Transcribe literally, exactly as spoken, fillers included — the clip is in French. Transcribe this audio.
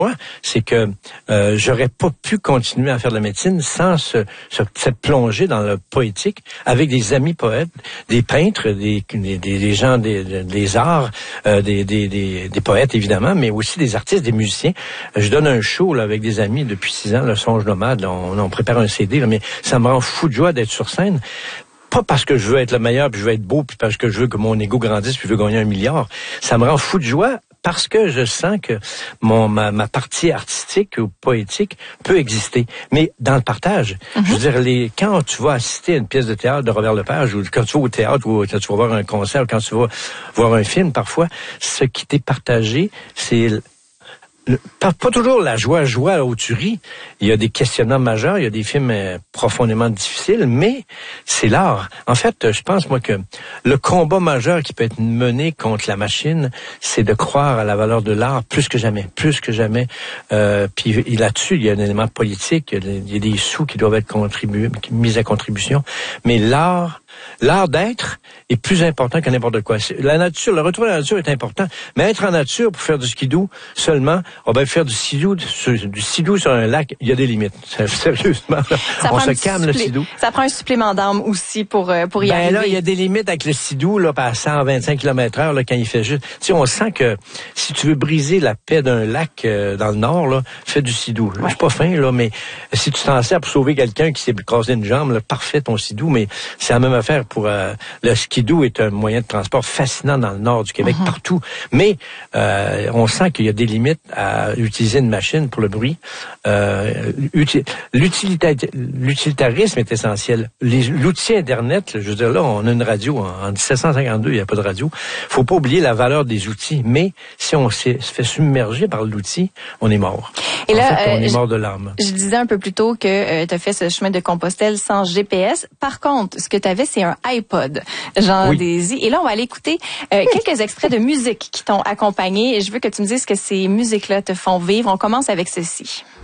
Ouais, c'est que euh, j'aurais pas pu continuer à faire de la médecine sans ce, ce, cette plongée dans le poétique avec des amis poètes, des peintres, des, des, des gens des, des arts, euh, des, des, des, des poètes évidemment, mais aussi des artistes, des musiciens. Je donne un show là, avec des amis depuis six ans, le Songe Nomade, là, on, on prépare un C D, là, mais ça me rend fou de joie d'être sur scène. Pas parce que je veux être le meilleur, puis je veux être beau, puis parce que je veux que mon ego grandisse, puis je veux gagner un milliard. Ça me rend fou de joie parce que je sens que mon ma, ma partie artistique ou poétique peut exister, mais dans le partage. Mm-hmm. Je veux dire, les quand tu vas assister à une pièce de théâtre de Robert Lepage, ou quand tu vas au théâtre, ou quand tu vas voir un concert, ou quand tu vas voir un film, parfois, ce qui t'est partagé, c'est Le, pas, pas toujours la joie, joie où tu ris. Il y a des questionnements majeurs, il y a des films euh, profondément difficiles, mais c'est l'art. En fait, je pense, moi, que le combat majeur qui peut être mené contre la machine, c'est de croire à la valeur de l'art plus que jamais, plus que jamais. Euh, puis là-dessus, il y a un élément politique, il y a des sous qui doivent être contribués, mis à contribution, mais l'art, l'art d'être est plus important que n'importe quoi. La nature, le retour à la nature est important, mais être en nature pour faire du skidoo seulement, on va faire du skidoo, du skidoo sur un lac, il y a des limites. Sérieusement, là, on se calme le skidoo. Ça prend un supplément d'âme aussi pour pour y ben arriver. Là, il y a des limites avec le skidoo là, à cent vingt-cinq kilomètres heure là, quand il fait juste. Tu sais, on sent que si tu veux briser la paix d'un lac euh, dans le nord, là, fais du skidoo. Ouais. Je suis pas fin là, mais si tu t'en sers pour sauver quelqu'un qui s'est cassé une jambe, là, parfait ton skidoo. Mais c'est la même affaire pour euh, le skidoo est un moyen de transport fascinant dans le nord du Québec, mm-hmm. partout. Mais euh, on sent qu'il y a des limites à utiliser une machine pour le bruit. Euh, uti- l'utilita- l'utilitarisme est essentiel. Les, l'outil Internet, je veux dire, là, on a une radio. En, en dix-sept cent cinquante-deux, il n'y a pas de radio. Faut pas oublier la valeur des outils. Mais si on se fait submerger par l'outil, on est mort. Et en là, fait, on euh, est mort de l'âme. Je disais un peu plus tôt que euh, tu as fait ce chemin de Compostelle sans G P S. Par contre, ce que tu avais, c'est un iPod, Jean oui. Désy. Et là, on va aller écouter euh, quelques extraits de musique qui t'ont accompagné. Et je veux que tu me dises que ces musiques-là te font vivre. On commence avec ceci.